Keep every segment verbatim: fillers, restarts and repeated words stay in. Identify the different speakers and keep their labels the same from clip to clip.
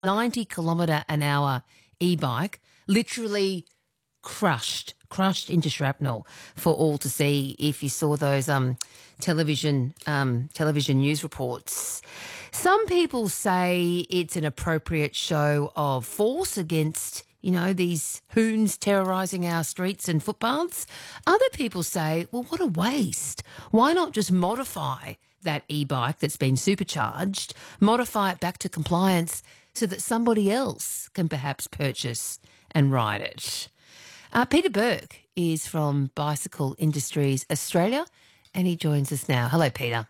Speaker 1: ninety kilometre an hour e-bike literally crushed, crushed into shrapnel for all to see if you saw those um, television um, television news reports. Some people say it's an appropriate show of force against, you know, these hoons terrorising our streets and footpaths. Other people say, well, what a waste. Why not just modify that e-bike that's been supercharged, modify it back to compliance so that somebody else can perhaps purchase and ride it? Uh, Peter Burke is from Bicycle Industries Australia, and he joins us now. Hello, Peter.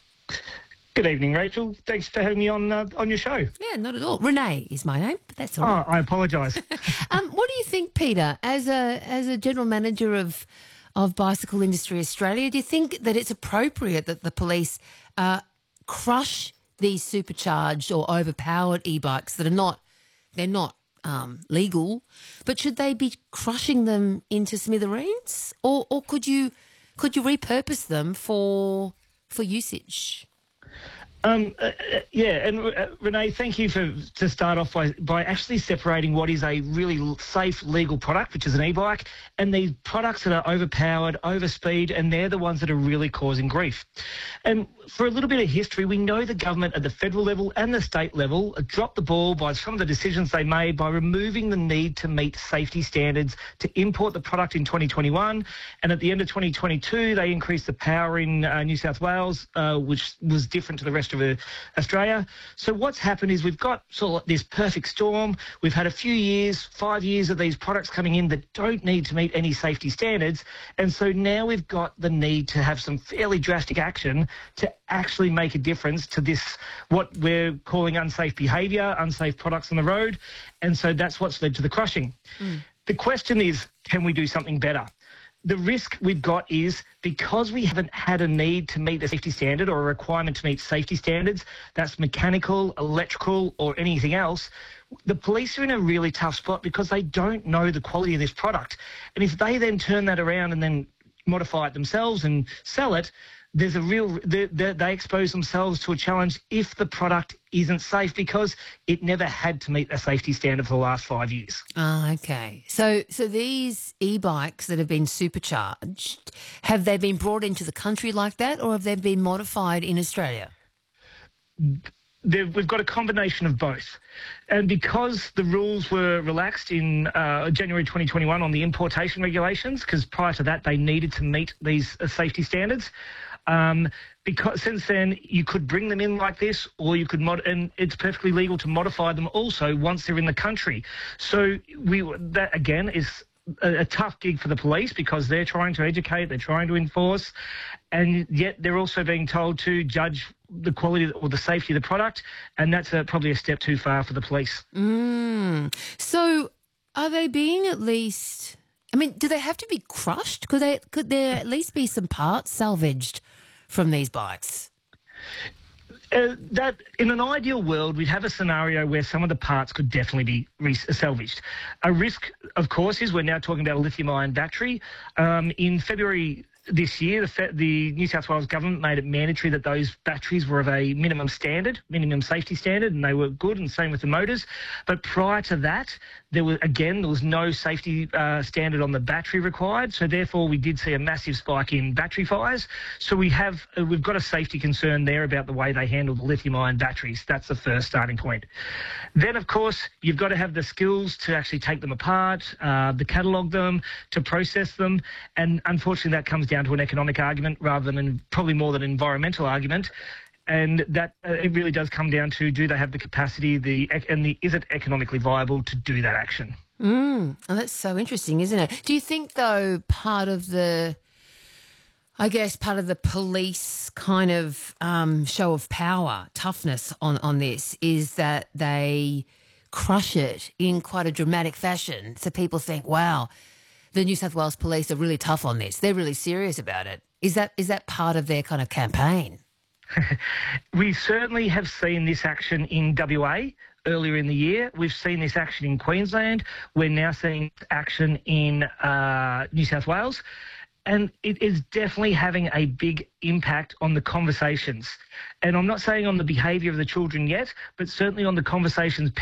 Speaker 2: Good evening, Rachel. Thanks for having me on uh, on your show.
Speaker 1: Yeah, not at all. Renee is my name, but that's all right.
Speaker 2: Oh, I apologise.
Speaker 1: um, what do you think, Peter, as a as a general manager of of Bicycle Industry Australia, do you think that it's appropriate that the police uh, crush these supercharged or overpowered e-bikes that are not they're not um, legal, but should they be crushing them into smithereens, or or could you could you repurpose them for for usage?
Speaker 2: Um, uh, uh, yeah, and uh, Renee, thank you for to start off by, by actually separating what is a really l- safe legal product, which is an e-bike, and these products that are overpowered, overspeed, and they're the ones that are really causing grief. And for a little bit of history, we know the government at the federal level and the state level dropped the ball by some of the decisions they made by removing the need to meet safety standards to import the product in twenty twenty-one, and at the end of twenty twenty-two, they increased the power in uh, New South Wales, uh, which was different to the rest of uh, Australia. So what's happened is we've got sort of this perfect storm. We've had a few years, five years of these products coming in that don't need to meet any safety standards, and so now we've got the need to have some fairly drastic action to actually make a difference to this, what we're calling unsafe behaviour, unsafe products on the road, and so that's what's led to the crushing. Mm. The question is, can we do something better? The risk we've got is because we haven't had a need to meet a safety standard or a requirement to meet safety standards, that's mechanical, electrical, or anything else, the police are in a really tough spot because they don't know the quality of this product. And if they then turn that around and then modify it themselves and sell it, there's a real, they, they expose themselves to a challenge if the product isn't safe because it never had to meet a safety standard for the last five years.
Speaker 1: Ah, okay. So so these e-bikes that have been supercharged, have they been brought into the country like that, or have they been modified in Australia?
Speaker 2: We've got a combination of both. And because the rules were relaxed in uh, January twenty twenty-one on the importation regulations, because prior to that they needed to meet these uh, safety standards, um, because since then you could bring them in like this, or you could mod, and it's perfectly legal to modify them also once they're in the country. So we that again is a, a tough gig for the police because they're trying to educate, they're trying to enforce, and yet they're also being told to judge the quality or the safety of the product, and that's a, probably a step too far for the police.
Speaker 1: Mm. So are they being at least, I mean, do they have to be crushed? Could they? Could there at least be some parts salvaged from these bikes?
Speaker 2: Uh, that in an ideal world, we'd have a scenario where some of the parts could definitely be re- salvaged. A risk, of course, is we're now talking about a lithium-ion battery. Um, in February this year, the, Fe- the New South Wales government made it mandatory that those batteries were of a minimum standard, minimum safety standard, and they were good, and same with the motors. But prior to that, there was, again, there was no safety uh, standard on the battery required, so therefore we did see a massive spike in battery fires. So we have, uh, we've got a safety concern there about the way they handle the lithium-ion batteries. That's the first starting point. Then, of course, you've got to have the skills to actually take them apart, uh, to catalogue them, to process them, and unfortunately that comes down to an economic argument rather than an, probably more than an environmental argument. And that uh, it really does come down to, do they have the capacity, the and the is it economically viable to do that action?
Speaker 1: Mm. Oh, that's so interesting, isn't it? Do you think, though, part of the, I guess, part of the police kind of um, show of power, toughness on, on this is that they crush it in quite a dramatic fashion, so people think, wow, the New South Wales police are really tough on this. They're really serious about it. Is that is that part of their kind of campaign?
Speaker 2: We certainly have seen this action in W A earlier in the year. We've seen this action in Queensland. We're now seeing action in uh, New South Wales. And it is definitely having a big impact on the conversations. And I'm not saying on the behaviour of the children yet, but certainly on the conversations